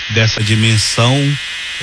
dessa dimensão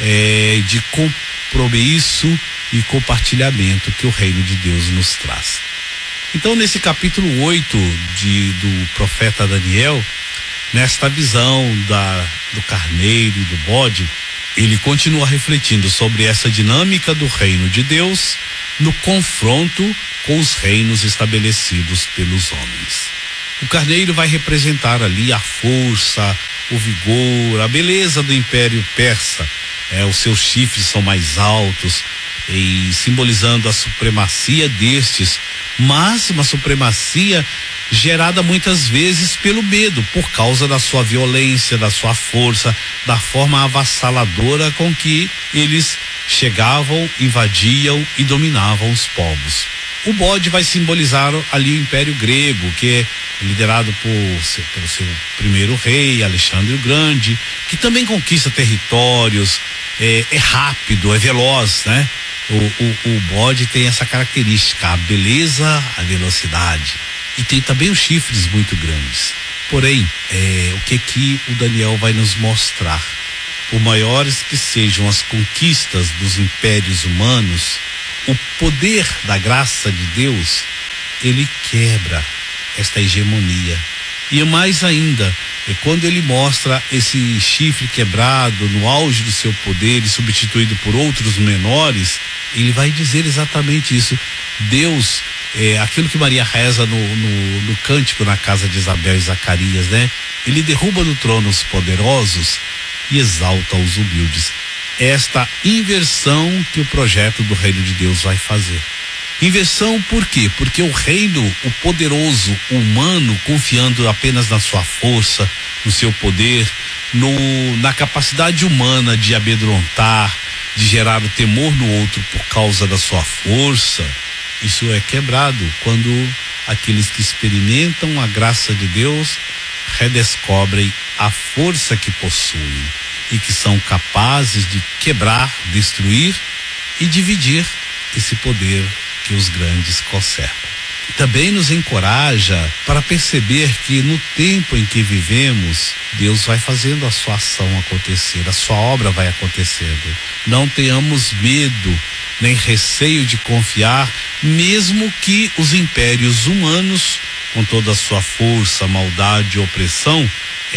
de compromisso e compartilhamento que o reino de Deus nos traz. Então, nesse capítulo 8 do profeta Daniel, nesta visão do carneiro e do bode, ele continua refletindo sobre essa dinâmica do reino de Deus no confronto com os reinos estabelecidos pelos homens. O carneiro vai representar ali a força, o vigor, a beleza do Império Persa. Os seus chifres são mais altos, e simbolizando a supremacia destes, mas uma supremacia gerada muitas vezes pelo medo, por causa da sua violência, da sua força, da forma avassaladora com que eles chegavam, invadiam e dominavam os povos. O bode vai simbolizar ali o Império Grego, que é liderado pelo seu primeiro rei, Alexandre o Grande, que também conquista territórios, é rápido, é veloz, né? O bode tem essa característica, a beleza, a velocidade, e tem também os chifres muito grandes. Porém, o que o Daniel vai nos mostrar? Por maiores que sejam as conquistas dos impérios humanos, o poder da graça de Deus, ele quebra esta hegemonia. E mais ainda, quando ele mostra esse chifre quebrado no auge do seu poder e substituído por outros menores, ele vai dizer exatamente isso. Deus, aquilo que Maria reza no cântico na casa de Isabel e Zacarias, né? Ele derruba do trono os poderosos e exalta os humildes. Esta inversão que o projeto do reino de Deus vai fazer. Inversão por quê? Porque o reino, o poderoso humano, confiando apenas na sua força, no seu poder, na capacidade humana de amedrontar, de gerar o temor no outro por causa da sua força, isso é quebrado quando aqueles que experimentam a graça de Deus redescobrem a força que possuem e que são capazes de quebrar, destruir e dividir esse poder que os grandes conservam. Também nos encoraja para perceber que no tempo em que vivemos, Deus vai fazendo a sua ação acontecer, a sua obra vai acontecendo. Não tenhamos medo nem receio de confiar, mesmo que os impérios humanos, com toda a sua força, maldade e opressão,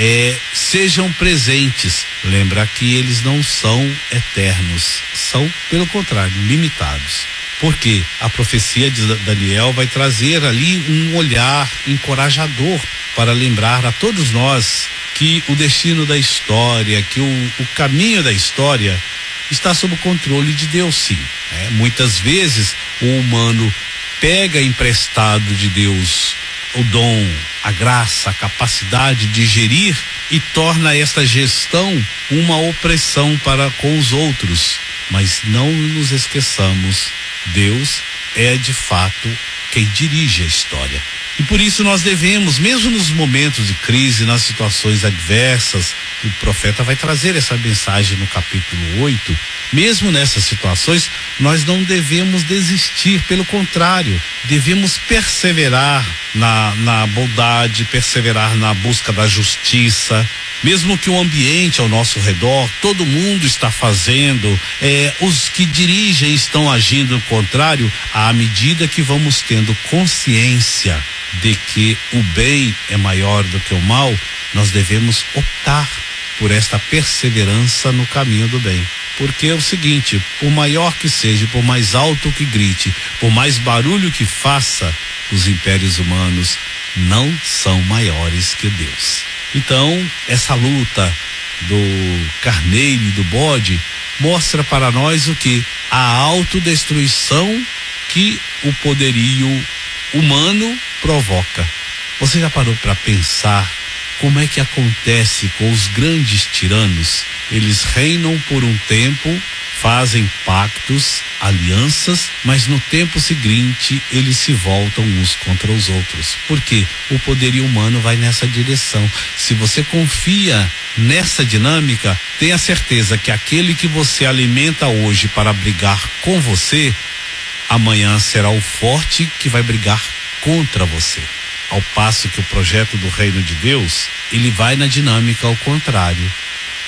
sejam presentes. Lembra que eles não são eternos, são, pelo contrário, limitados. Porque a profecia de Daniel vai trazer ali um olhar encorajador para lembrar a todos nós que o destino da história, que o caminho da história está sob o controle de Deus, sim. Muitas vezes o humano pega emprestado de Deus o dom, a graça, a capacidade de gerir e torna esta gestão uma opressão para com os outros. Mas não nos esqueçamos, Deus é de fato quem dirige a história. E por isso nós devemos, mesmo nos momentos de crise, nas situações adversas, o profeta vai trazer essa mensagem no capítulo 8, mesmo nessas situações, nós não devemos desistir, pelo contrário, devemos perseverar na bondade, perseverar na busca da justiça, mesmo que o ambiente ao nosso redor, todo mundo está fazendo, os que dirigem estão agindo ao contrário, à medida que vamos tendo consciência de que o bem é maior do que o mal, nós devemos optar por esta perseverança no caminho do bem. Porque é o seguinte, por maior que seja, por mais alto que grite, por mais barulho que faça, os impérios humanos não são maiores que Deus. Então, essa luta do carneiro e do bode mostra para nós o que? A autodestruição que o poderio humano provoca. Você já parou para pensar como é que acontece com os grandes tiranos? Eles reinam por um tempo, fazem pactos, alianças, mas no tempo seguinte eles se voltam uns contra os outros. Por quê? O poderio humano vai nessa direção. Se você confia nessa dinâmica, tenha certeza que aquele que você alimenta hoje para brigar com você, amanhã será o forte que vai brigar contra você. Ao passo que o projeto do reino de Deus, ele vai na dinâmica ao contrário.